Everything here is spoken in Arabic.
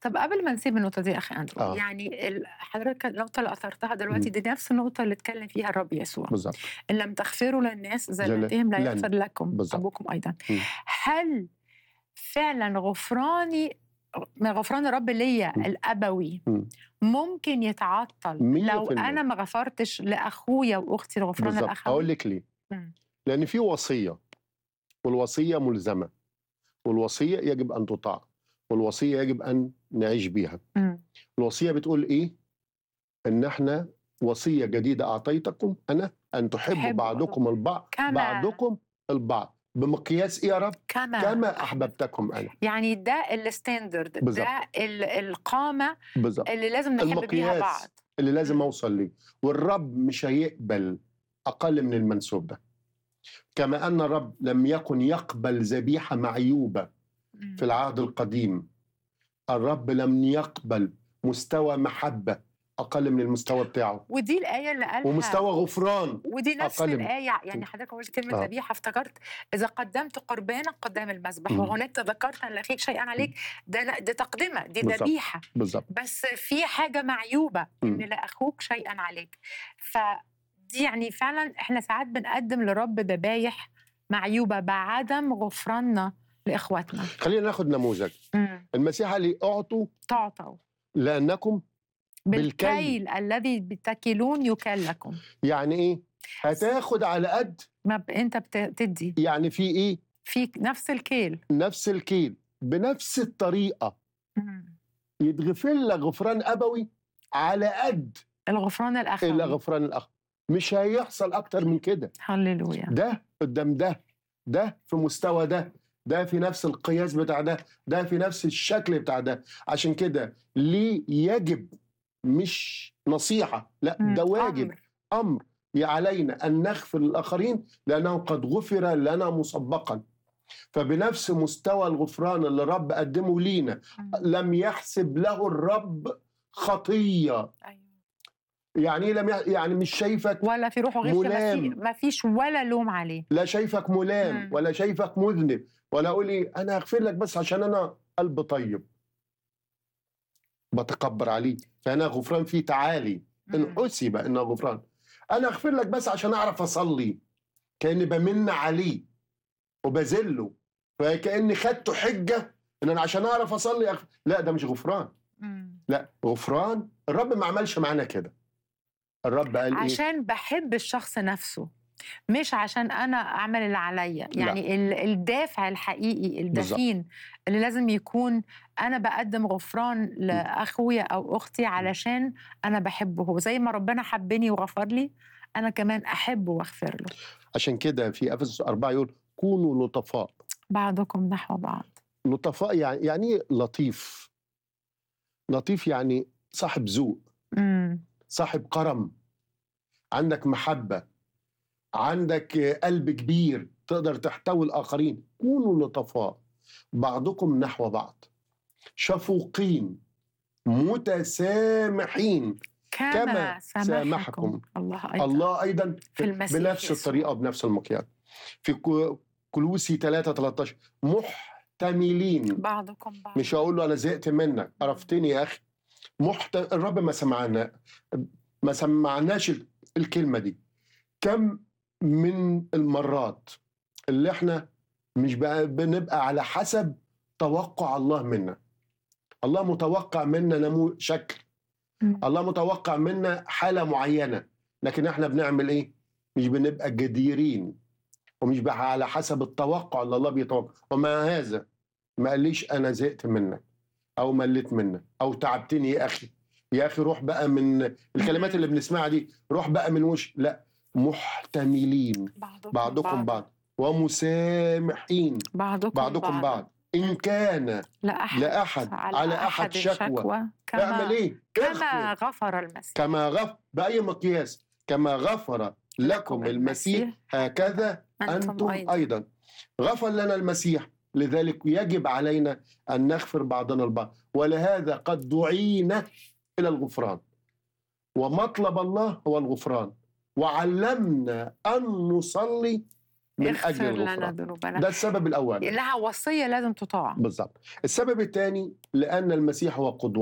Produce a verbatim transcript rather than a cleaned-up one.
طب قبل ما نسيب النقطة دي أخي أندرو، آه. يعني ال حضرتك النقطة اللي أثرتها دلوقتي إمم. دي نفس النقطة اللي اتكلم فيها الرب يسوع، بالضبط. إن لم تغفروا للناس جل زلاتهم لا لن. يغفر لكم بالضبط. أبوكم أيضًا. إمم. هل فعلًا غفراني م غفران الرب ليّا إمم. الأبوي إمم. ممكن يتعطّل مِيّة لو في المِيّة. أنا ما غفرتش لأخويا وأختي الغفران بالضبط، هاقول الأخوي؟ لِك ليه، إمم. لأن في وصية، والوصية ملزمة، والوصية يجب أن تُطاع، والوصية يجب أن نعيش بيها. إمم. الوصية بتقول إيه؟ إن إحنا وصية جديدة أعطيتكم أنا أن تحبوا تحبوا بعضكم البعض كما بعضكم البعض، بمقياس إيه يا رب؟ كما كما أحببتكم. أحببتكم أنا. يعني ده الstandard، بالضبط. ده ال القامة بالضبط. اللي لازم نحب بيها بعض. المقياس اللي لازم إمم. أوصل ليه، والرب مش هيقبل أقل من المنسوب ده. كما أن الرب لم يكن يقبل ذبيحة معيوبة في إمم. العهد القديم، الرب لم يقبل مستوى محبة أقل من المستوى بتاعه، ودي الآية اللي قالها ومستوى غفران ودي نفس أقل من الآية، يعني حضرتك قُلت كلمة آه. ذبيحة افتكرت إذا قدّمت قربانًا قدّام المذبح إمم. وهناك تذكرت أن لأخيك شيئًا إمم. عليك، ده ن دي تقدمة، دي بالضبط. ذبيحة، بالضبط. بس في حاجة معيوبة إن إمم. لأخوك شيئًا عليك. فدي يعني فعلًا إحنا ساعات بنقدّم للرب ذبايح معيوبة بعدم غفراننا لإخواتنا. خلّينا ناخد نموذج، إمم. المسيح قال إيه؟ "اعطوا تعطوا لأنكم بالكيل." بالكيل الذي بتكلون يُكَل لكم. يعني إيه؟ هتاخد على قد ما ب أنت بت تدّي. يعني في إيه؟ في نفس الكيل. نفس الكيل، بنفس الطريقة إمم. يتغفر لك غفران أبوي على قد الغفران الأخوي. الغفران الأخوي، مش هيحصل أكتر من كده. هاليلويا. ده قدّام ده، ده في مستوى ده، ده في نفس القياس بتاع ده، ده في نفس الشكل بتاع ده. عشان كده ليه يجب، مش نصيحة، لأ إمم. ده واجب، أمر. أمر علينا أن نغفر للآخرين لأنه قد غُفر لنا مسبقًا. فبنفس مستوى الغفران اللي الرب قدّمه لينا، إمم. لم يحسب له الرب خطية. أيوه. يعني إيه لم يح يعني مش شايفك ولا في روحه غش، ما في مُلام. ما فيش ولا لوم عليه. لا شايفك مُلام إمم. ولا شايفك مذنب، ولا أقول إيه أنا هاغفر لك بس عشان أنا قلب طيب. باتكبّر عليه، فهنا غفران فيه تعالي، إن إمم. حُسب إنه غفران. أنا هاغفر لك بس عشان أعرف أصلّي، كإني بامِن عليه وباذلّه، فكإني خدته حجة إن أنا عشان أعرف أصلّي أغف لأ ده مش غفران. إمم. لأ، غفران الرب ما عملش معانا كده. الرب قال إيه؟ عشان باحب الشخص نفسه، مش عشان أنا أعمل اللي عليّا. لأ. يعني ال الدافع الحقيقي بالضبط. الدفين اللي لازم يكون أنا باقدّم غفران إمم. لأخويا أو أختي إمم. علشان أنا باحبه هو، زي ما ربنا حبّني وغفر لي، أنا كمان أحبه وأغفر له. عشان كده في أفسس أربعة يقول كونوا لطفاء. بعضكم نحو بعض. لطفاء يعني يعني إيه لطيف؟ لطيف يعني صاحب ذوق، إمم. صاحب كرم، عندك محبة، عندك قلب كبير تقدر تحتوي الآخرين. كونوا لطفاء بعضكم نحو بعض، شفوقين، متسامحين كما كما سامحكم سامحكم الله أيضًا الله أيضًا في المسيح بنفس يسوع. الطريقة وبنفس المقياس. في ك كولوسي ثلاثة ثلاثة عشر محتملين. بعضكم بعض. مش هاقول له أنا زهقت منك، إمم. قرفتني يا أخي. محت الرب ما سمعنا ما سمعناش ال الكلمة دي. كم من المرات اللي إحنا مش بقى بنبقى على حسب توقُّع الله منا. الله متوقع منا نمو شكل، إمم. الله متوقع منا حالة معينة، لكن إحنا بنعمل إيه؟ مش بنبقى جديرين، ومش بقى على حسب التوقع اللي الله بيتوقع. ومع هذا ما قاليش أنا زهقت منك، أو مليت منك، أو تعبتني يا أخي. يا أخي روح بقى من الكلمات إمم. اللي بنسمعها دي، روح بقى من وش. لأ، محتملين بعضكم بعضكم بعض. بعض ومسامحين بعضكم بعضكم بعض. بعض إن كان لأحد لأحد على على أحد أحد شكوى. شكوى اعمل كما إيه؟ كما اغفر غفر المسيح كما غفر بأي مقياس، كما غفر لكم المسيح هكذا أنتم أنتم أيضًا. أيضًا. غفر لنا المسيح، لذلك يجب علينا أن نغفر بعضنا البعض، ولهذا قد دُعينا إلى الغفران. ومطلب الله هو الغفران، وعلمنا أن نصلي من أجل اغفر لنا الغفران. ذنوبنا. ده السبب الأول. لها وصية لازم تطاع. بالضبط. السبب الثاني لأن المسيح هو قدوة